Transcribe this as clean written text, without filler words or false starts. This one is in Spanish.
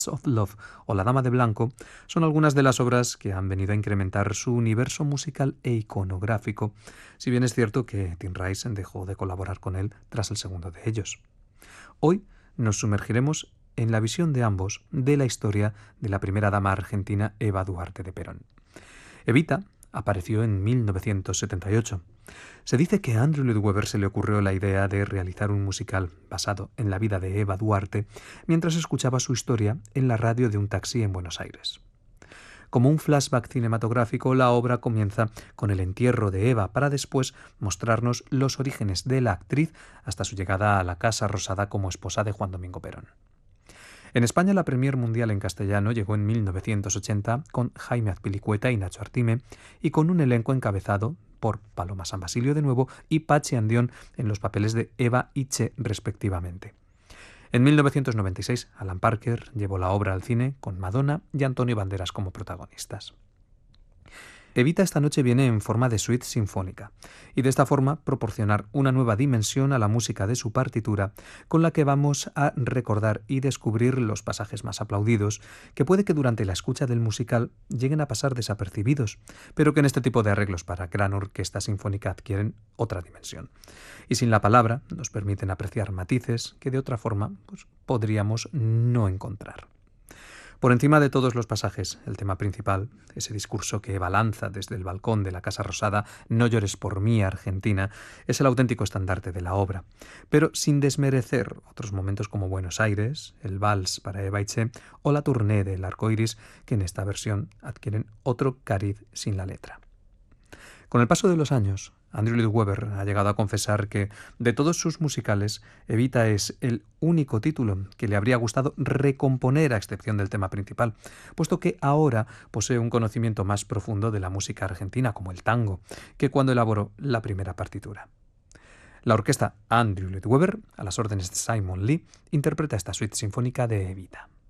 of Love o La Dama de Blanco son algunas de las obras que han venido a incrementar su universo musical e iconográfico, si bien es cierto que Tim Rice dejó de colaborar con él tras el segundo de ellos. Hoy nos sumergiremos en la visión de ambos de la historia de la primera dama argentina Eva Duarte de Perón. Evita apareció en 1978. Se dice que a Andrew Lloyd Webber se le ocurrió la idea de realizar un musical basado en la vida de Eva Duarte mientras escuchaba su historia en la radio de un taxi en Buenos Aires. Como un flashback cinematográfico, la obra comienza con el entierro de Eva para después mostrarnos los orígenes de la actriz hasta su llegada a la Casa Rosada como esposa de Juan Domingo Perón. En España la premier mundial en castellano llegó en 1980 con Jaime Azpilicueta y Nacho Artime y con un elenco encabezado por Paloma San Basilio de nuevo y Pachi Andión en los papeles de Eva y Che respectivamente. En 1996 Alan Parker llevó la obra al cine con Madonna y Antonio Banderas como protagonistas. Evita esta noche viene en forma de suite sinfónica y de esta forma proporcionar una nueva dimensión a la música de su partitura con la que vamos a recordar y descubrir los pasajes más aplaudidos que puede que durante la escucha del musical lleguen a pasar desapercibidos, pero que en este tipo de arreglos para gran orquesta sinfónica adquieren otra dimensión. Y sin la palabra nos permiten apreciar matices que de otra forma podríamos no encontrar. Por encima de todos los pasajes, el tema principal, ese discurso que Eva lanza desde el balcón de la Casa Rosada, No llores por mí, Argentina, es el auténtico estandarte de la obra, pero sin desmerecer otros momentos como Buenos Aires, el vals para Eva y Che o la tournée del arco iris, que en esta versión adquieren otro cariz sin la letra. Con el paso de los años, Andrew Lloyd Webber ha llegado a confesar que, de todos sus musicales, Evita es el único título que le habría gustado recomponer a excepción del tema principal, puesto que ahora posee un conocimiento más profundo de la música argentina, como el tango, que cuando elaboró la primera partitura. La orquesta Andrew Lloyd Webber, a las órdenes de Simon Lee, interpreta esta suite sinfónica de Evita.